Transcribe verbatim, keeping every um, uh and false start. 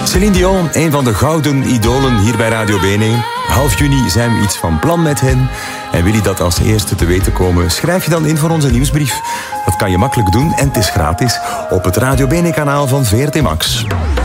Céline Dion, een van de gouden idolen hier bij Radio Bene. Half juni zijn we iets van plan met hen. En wil je dat als eerste te weten komen, schrijf je dan in voor onze nieuwsbrief. Dat kan je makkelijk doen en het is gratis op het Radio Bene kanaal van V R T Max.